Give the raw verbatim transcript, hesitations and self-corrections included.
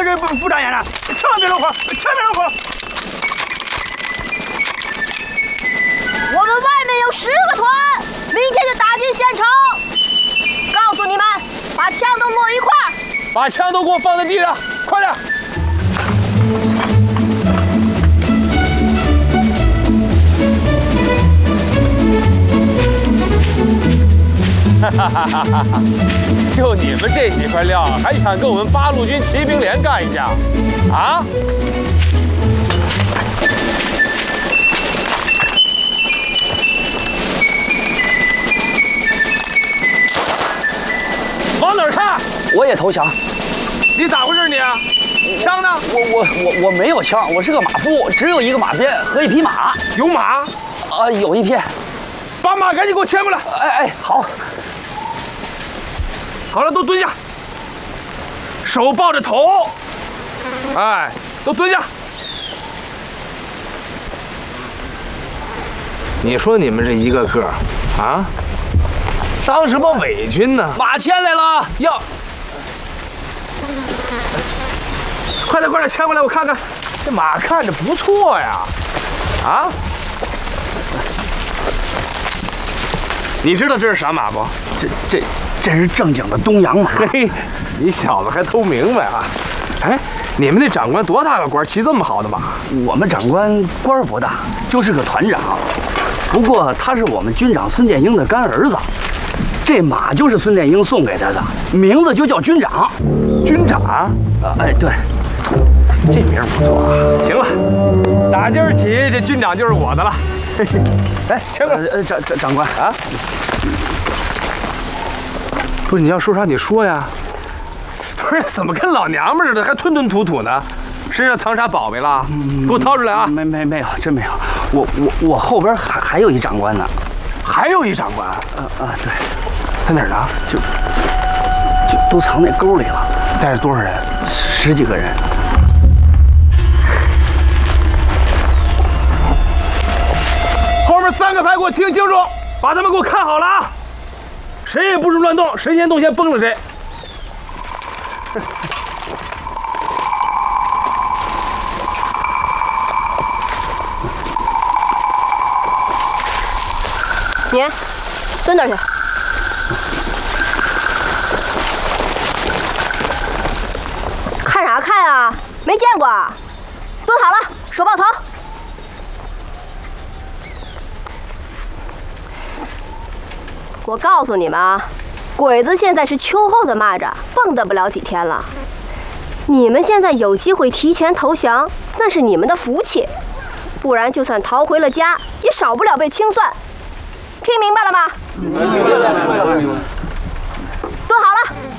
这不不长眼了，千万别漏口，千万别漏口。 我们外面有十个团，明天就打进县城。告诉你们，把枪都摞一块儿， 把枪都给我放在地上，快点！哈哈哈哈哈哈！就你们这几块料，还想跟我们八路军骑兵连干一架？啊？往哪儿看？ 我也投降。 你咋回事你？枪呢？ 我我我我没有枪，我是个马夫，只有一个马鞭和一匹马。 有马？ 啊，有一片。 把马赶紧给我牵过来！ 哎哎，好。 好了，都蹲下，手抱着头，哎，都蹲下。你说你们这一个个啊，当什么伪军呢？ 马牵来了， 要，快点快点牵过来，我看看，这马看着不错呀，啊？你知道这是啥马不？ 这这这是正经的东洋马。 嘿，你小子还都明白啊？哎，你们那长官多大个官，骑这么好的马？ 我们长官官不大，就是个团长。不过他是我们军长孙殿英的干儿子，这马就是孙殿英送给他的，名字就叫军长。 军长？ 啊，哎，对， 这名不错啊。行了，打今儿起这军长就是我的了。嘿嘿，来，牵过来。 呃，长长长官啊， 不是你要说啥你说呀。不是怎么跟老娘们似的，还吞吞吐吐呢？身上藏啥宝贝了？给我掏出来啊！ 没没没有，真没有。我我我后边还还有一长官呢， 还有一长官。 呃啊，对， 在哪儿呢？ 就就都藏那沟里了。 带着多少人？ 十几个人。 后面三个排给我听清楚，把他们给我看好了啊！谁也不准乱动，谁先动先崩了谁。 你蹲那儿去。看啥看啊？没见过啊？蹲好了，手抱头。我告诉你们啊，鬼子现在是秋后的蚂蚱，蹦跶不了几天了。你们现在有机会提前投降，那是你们的福气，不然就算逃回了家，也少不了被清算。听明白了吗？蹲好了。